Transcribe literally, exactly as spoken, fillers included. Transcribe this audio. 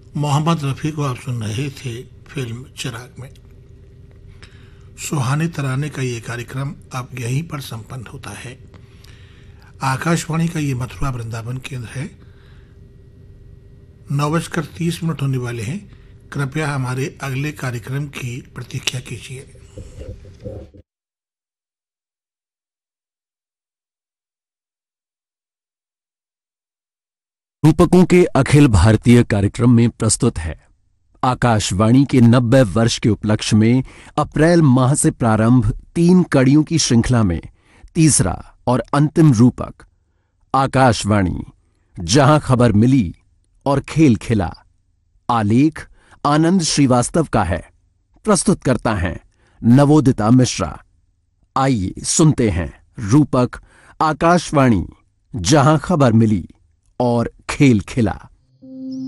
मोहम्मद रफ़ी को आप सुन रहे थे फिल्म चिराग में। सुहाने तराने का ये कार्यक्रम अब यहीं पर संपन्न होता है। आकाशवाणी का ये मथुरा वृंदावन केंद्र है। नौ बजकर तीस मिनट होने वाले हैं। कृपया हमारे अगले कार्यक्रम की प्रतीक्षा कीजिए। रूपकों के अखिल भारतीय कार्यक्रम में प्रस्तुत है आकाशवाणी के नब्बे वर्ष के उपलक्ष्य में अप्रैल माह से प्रारंभ तीन कड़ियों की श्रृंखला में तीसरा और अंतिम रूपक आकाशवाणी जहां खबर मिली और खेल खिला। आलेख आनंद श्रीवास्तव का है। प्रस्तुत करता है नवोदिता मिश्रा। आइए सुनते हैं रूपक आकाशवाणी जहां खबर मिली और खेल खिला।